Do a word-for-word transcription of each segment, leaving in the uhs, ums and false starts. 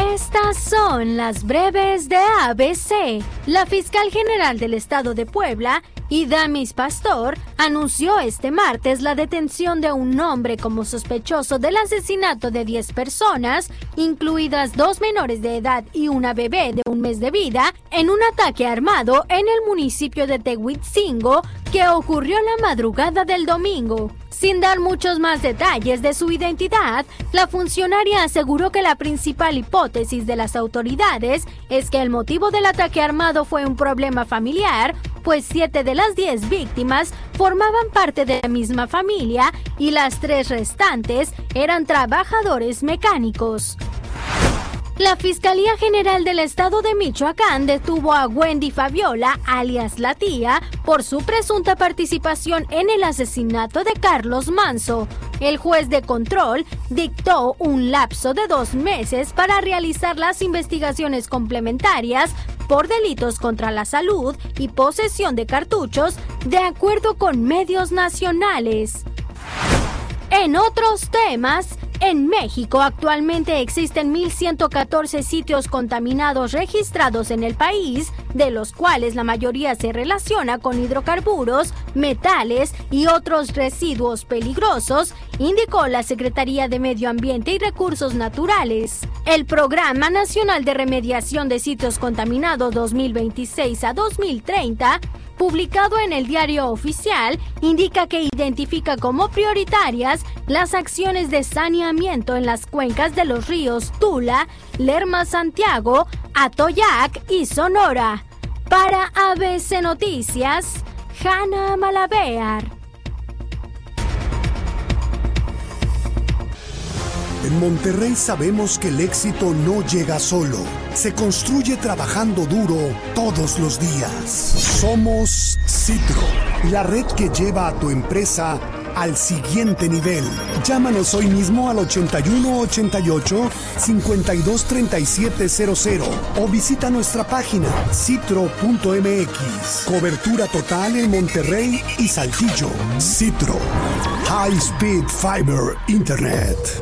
Estas son las breves de A B C. La fiscal general del estado de Puebla, Idamis Pastor, anunció este martes la detención de un hombre como sospechoso del asesinato de diez personas, incluidas dos menores de edad y una bebé de un mes de vida, en un ataque armado en el municipio de Tehuitzingo que ocurrió la madrugada del domingo. Sin dar muchos más detalles de su identidad, la funcionaria aseguró que la principal hipótesis de las autoridades es que el motivo del ataque armado fue un problema familiar, pues siete de las diez víctimas formaban parte de la misma familia y las tres restantes eran trabajadores mecánicos. La Fiscalía General del Estado de Michoacán detuvo a Wendy Fabiola, alias La Tía, por su presunta participación en el asesinato de Carlos Manzo. El juez de control dictó un lapso de dos meses para realizar las investigaciones complementarias por delitos contra la salud y posesión de cartuchos, de acuerdo con medios nacionales. En otros temas, en México actualmente existen mil ciento catorce sitios contaminados registrados en el país, de los cuales la mayoría se relaciona con hidrocarburos, metales y otros residuos peligrosos, indicó la Secretaría de Medio Ambiente y Recursos Naturales. El Programa Nacional de Remediación de Sitios Contaminados dos mil veintiséis a dos mil treinta, publicado en el Diario Oficial, indica que identifica como prioritarias las acciones de saneamiento en las cuencas de los ríos Tula, Lerma Santiago, Atoyac y Sonora. Para A B C Noticias, Hanna Malavear. En Monterrey sabemos que el éxito no llega solo, se construye trabajando duro todos los días. Somos Citro, la red que lleva a tu empresa al siguiente nivel. Llámanos hoy mismo al ochenta y uno ochenta y ocho, cincuenta y dos treinta y siete cero cero o visita nuestra página citro punto m x. Cobertura total en Monterrey y Saltillo. Citro, High Speed Fiber Internet.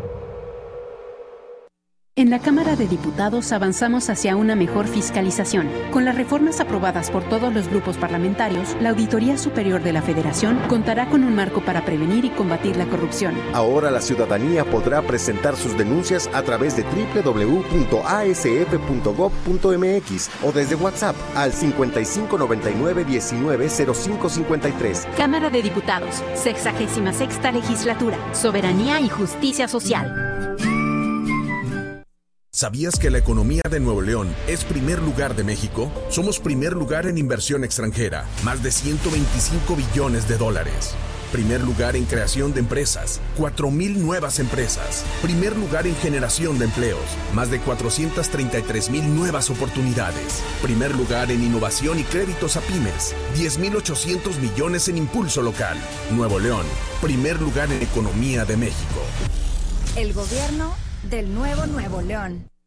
En la Cámara de Diputados avanzamos hacia una mejor fiscalización. Con las reformas aprobadas por todos los grupos parlamentarios, la Auditoría Superior de la Federación contará con un marco para prevenir y combatir la corrupción. Ahora la ciudadanía podrá presentar sus denuncias a través de doble u doble u doble u punto a s f punto gob punto m x o desde WhatsApp al cincuenta y cinco noventa y nueve diecinueve cero cinco cincuenta y tres. Cámara de Diputados, sexagésima sexta Legislatura, Soberanía y Justicia Social. ¿Sabías que la economía de Nuevo León es primer lugar de México? Somos primer lugar en inversión extranjera, más de ciento veinticinco billones de dólares. Primer lugar en creación de empresas, cuatro mil nuevas empresas. Primer lugar en generación de empleos, más de cuatrocientas treinta y tres mil nuevas oportunidades. Primer lugar en innovación y créditos a pymes, diez mil ochocientos millones en impulso local. Nuevo León, primer lugar en economía de México. El gobierno del nuevo Nuevo León.